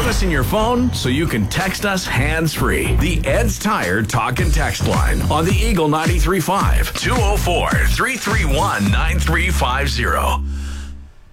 us in your phone so you can text us hands-free. The Ed's Tire Talk and Text line on the Eagle 93.5, 204-331-9350.